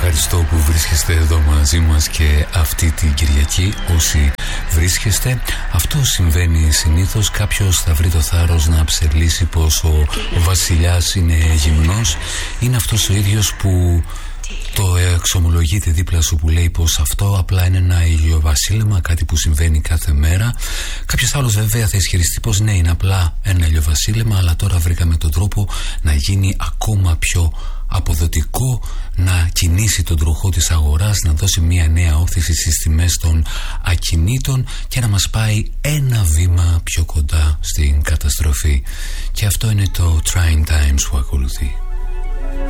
ευχαριστώ που βρίσκεστε εδώ μαζί μας και αυτή την Κυριακή. Όσοι βρίσκεστε, αυτό συμβαίνει συνήθως. Κάποιος θα βρει το θάρρος να ψελίσει πως ο βασιλιάς είναι γυμνός. Είναι αυτός ο ίδιος που το εξομολογείται δίπλα σου, που λέει πως αυτό απλά είναι ένα ηλιοβασίλεμα, κάτι που συμβαίνει κάθε μέρα. Κάποιος άλλος βέβαια θα ισχυριστεί πως ναι, είναι απλά ένα ηλιοβασίλεμα, αλλά τώρα βρήκαμε τον τρόπο να γίνει ακόμα πιο αποδοτικό, να κινήσει τον τροχό της αγοράς, να δώσει μια νέα όθηση στις τιμές των ακινήτων και να μας πάει ένα βήμα πιο κοντά στην καταστροφή. Και αυτό είναι το Trying Times που ακολουθεί.